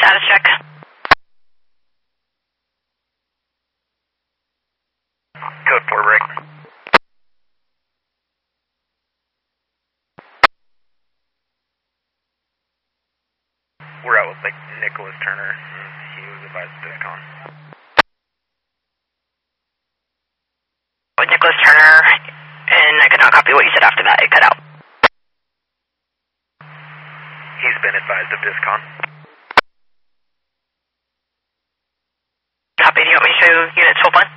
status check. Code 4 break. We're out with like Nicholas Turner. He was advised to discon. With Nicholas Turner, and I could not copy what you said after that. It cut out. He's been advised of discon. Copy. Do you want me to show units full point?